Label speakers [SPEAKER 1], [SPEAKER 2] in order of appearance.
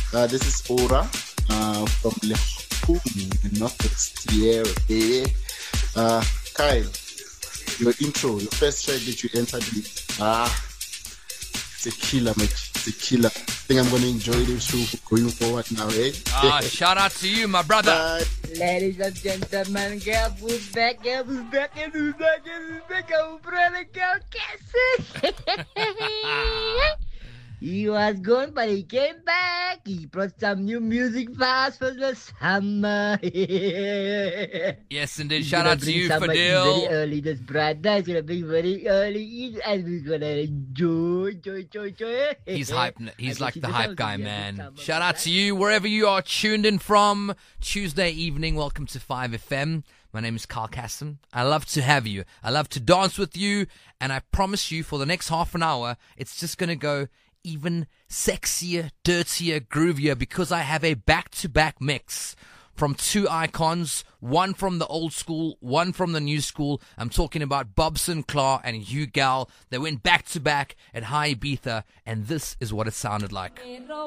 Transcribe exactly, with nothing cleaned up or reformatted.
[SPEAKER 1] Uh, this is Ora uh, from Lehumi in Northwest Sierra, baby. Uh, Kyle, your intro, your first track that you entered with, ah, it's a killer, mate. It's a killer. I think I'm going to enjoy this show going forward now, eh?
[SPEAKER 2] Ah, shout out to you, my brother.
[SPEAKER 1] Uh,
[SPEAKER 3] Ladies and gentlemen, girl, who's back, girl, who's back, girl, who's back, girl, who's back, girl, brother, girl, guess He was gone, but he came back. He brought some new music for us for the summer.
[SPEAKER 2] Yes, indeed.
[SPEAKER 3] He's
[SPEAKER 2] Shout
[SPEAKER 3] gonna
[SPEAKER 2] out to
[SPEAKER 3] bring
[SPEAKER 2] you,
[SPEAKER 3] somebody
[SPEAKER 2] Fadil.
[SPEAKER 3] very early, this brother. He's gonna bring very early in, and we're gonna enjoy, enjoy, enjoy, enjoy.
[SPEAKER 2] He's hype. He's
[SPEAKER 3] I
[SPEAKER 2] like
[SPEAKER 3] guess
[SPEAKER 2] the
[SPEAKER 3] he
[SPEAKER 2] hype
[SPEAKER 3] knows
[SPEAKER 2] guy,
[SPEAKER 3] he has
[SPEAKER 2] man.
[SPEAKER 3] the summer,
[SPEAKER 2] Shout out
[SPEAKER 3] right?
[SPEAKER 2] to you wherever you are tuned in from. Tuesday evening, welcome to five F M. My name is Carl Casson. I love to have you. I love to dance with you. And I promise you for the next half an hour, it's just going to go even sexier, dirtier, groovier because I have a back-to-back mix from two icons, one from the old school, one from the new school. I'm talking about Bob Sinclair and Hugh Gal. They went back-to-back at High Ibiza, and this is what it sounded like.